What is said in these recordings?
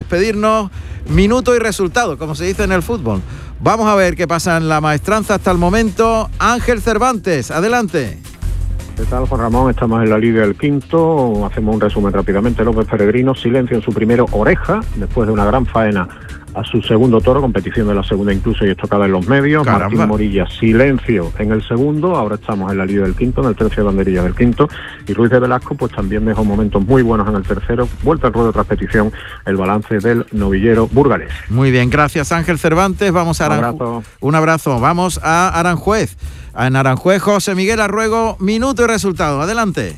despedirnos, minuto y resultado, como se dice en el fútbol. Vamos a ver qué pasa en la maestranza hasta el momento. Ángel Cervantes, adelante. ¿Qué tal, Juan Ramón? Estamos en la Liga del Quinto. Hacemos un resumen rápidamente. López Peregrino, silencio en su primero, Oreja, después de una gran faena a su segundo toro, competición de la segunda incluso y estocada en los medios. Caramba. Martín Morilla, silencio en el segundo. Ahora estamos en la Liga del Quinto, en el tercio de banderilla del quinto. Y Ruiz de Velasco, pues también dejó momentos muy buenos en el tercero. Vuelta al ruedo tras petición, el balance del novillero burgalés. Muy bien, gracias Ángel Cervantes. Vamos a Abrazo. Un abrazo. Vamos a Aranjuez. En Aranjuez, José Miguel Arruego, minuto y resultado. Adelante.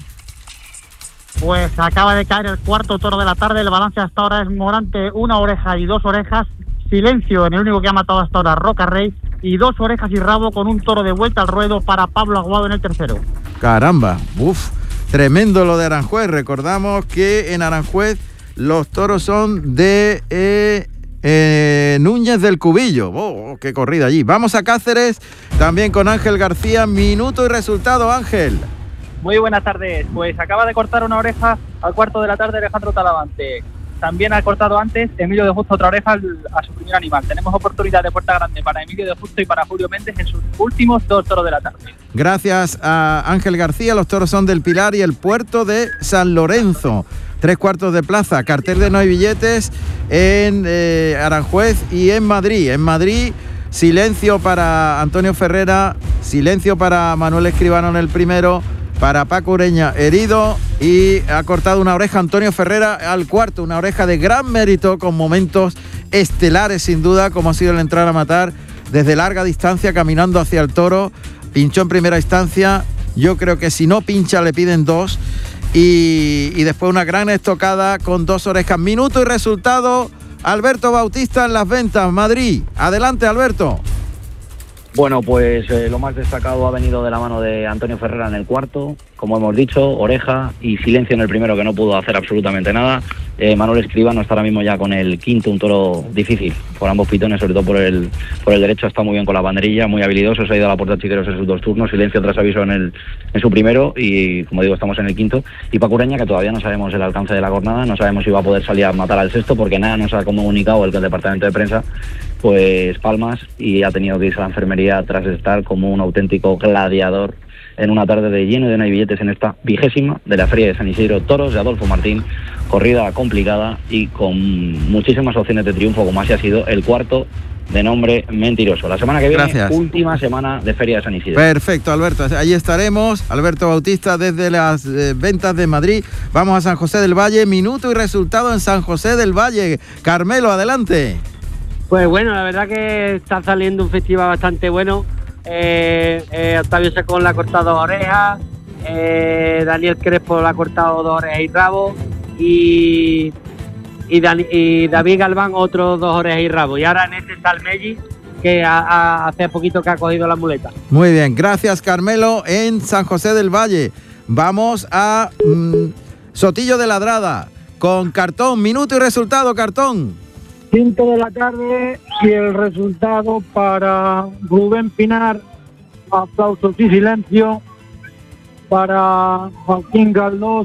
Pues acaba de caer el cuarto toro de la tarde. El balance hasta ahora es Morante, 1 oreja y 2 orejas. Silencio en el único que ha matado hasta ahora, Roca Rey. Y 2 orejas y rabo con un toro de vuelta al ruedo para Pablo Aguado en el tercero. Caramba, tremendo lo de Aranjuez. Recordamos que en Aranjuez los toros son de Núñez del Cubillo. Qué corrida allí. Vamos a Cáceres, también con Ángel García. Minuto y resultado, Ángel. Muy buenas tardes. Pues acaba de cortar una oreja al cuarto de la tarde Alejandro Talavante. También ha cortado antes Emilio de Justo otra oreja a su primer animal. Tenemos oportunidad de puerta grande para Emilio de Justo y para Julio Méndez en sus últimos 2 toros de la tarde. Gracias a Ángel García. Los toros son del Pilar y el puerto de San Lorenzo. 3/4 de plaza. Cartel de no hay billetes en Aranjuez y en Madrid. En Madrid, silencio para Antonio Ferrera, silencio para Manuel Escribano en el primero, para Paco Ureña herido, y ha cortado una oreja Antonio Ferrera al cuarto, una oreja de gran mérito con momentos estelares sin duda, como ha sido el entrar a matar desde larga distancia caminando hacia el toro. Pinchó en primera instancia, yo creo que si no pincha le piden 2, y después una gran estocada con 2 orejas. Minuto y resultado, Alberto Bautista en Las Ventas, Madrid. Adelante, Alberto. Bueno, pues lo más destacado ha venido de la mano de Antonio Ferrera en el cuarto, como hemos dicho, oreja, y silencio en el primero, que no pudo hacer absolutamente nada. Manuel Escribano está ahora mismo ya con el quinto, un toro difícil por ambos pitones, sobre todo por el derecho. Está muy bien con la banderilla, muy habilidoso, se ha ido a la puerta Chiqueros en sus 2 turnos, silencio tras aviso en su primero, y como digo, estamos en el quinto. Y Paco Ureña, que todavía no sabemos el alcance de la jornada, no sabemos si va a poder salir a matar al sexto, porque nada nos ha comunicado el departamento de prensa, pues palmas, y ha tenido que irse a la enfermería tras estar como un auténtico gladiador en una tarde de lleno de no hay billetes en esta 20ª de la Feria de San Isidro, toros de Adolfo Martín, corrida complicada y con muchísimas opciones de triunfo, como así ha sido el cuarto de nombre Mentiroso. La semana que viene, gracias. Última semana de Feria de San Isidro. Perfecto, Alberto, ahí estaremos. Alberto Bautista desde las Ventas de Madrid. Vamos a San José del Valle, minuto y resultado en San José del Valle. Carmelo, adelante. Pues bueno, la verdad que está saliendo un festival bastante bueno. Octavio Secón le ha cortado 2 orejas, Daniel Crespo le ha cortado 2 orejas y rabo, y David Galván otros 2 orejas y rabo. Y ahora en este está el Melli, que hace poquito que ha cogido la muleta. Muy bien, gracias Carmelo en San José del Valle. Vamos a Sotillo de Ladrada con Cartón, minuto y resultado, Cartón. 5 de la tarde y el resultado para Rubén Pinar, aplausos y silencio. Para Joaquín Galdós,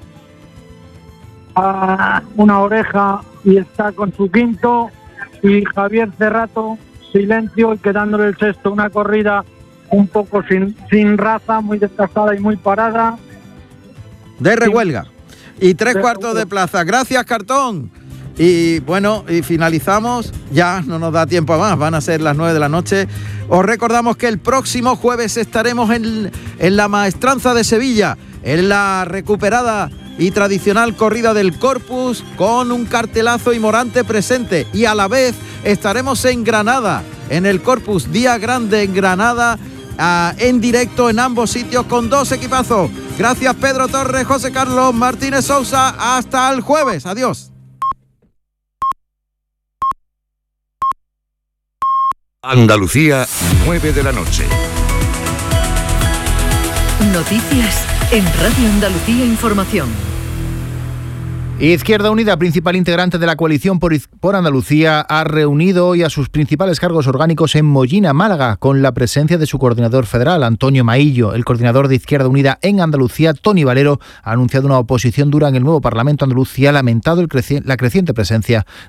una oreja y está con su quinto. Y Javier Cerrato, silencio y quedándole el sexto. Una corrida un poco sin raza, muy desgastada y muy parada. De rehuelga. Y 3/4 de plaza. Gracias, Cartón. Y bueno, y finalizamos, ya no nos da tiempo a más, van a ser las 9 de la noche. Os recordamos que el próximo jueves estaremos en la Maestranza de Sevilla, en la recuperada y tradicional corrida del Corpus, con un cartelazo y Morante presente, y a la vez estaremos en Granada, en el Corpus, día grande en Granada, en directo en ambos sitios con 2 equipazos. Gracias Pedro Torres, José Carlos Martínez Sousa, hasta el jueves, adiós. Andalucía, 9 de la noche. Noticias en Radio Andalucía Información. Izquierda Unida, principal integrante de la coalición por Andalucía, ha reunido hoy a sus principales cargos orgánicos en Mollina, Málaga, con la presencia de su coordinador federal, Antonio Maillo. El coordinador de Izquierda Unida en Andalucía, Toni Valero, ha anunciado una oposición dura en el nuevo Parlamento andaluz y ha lamentado la creciente presencia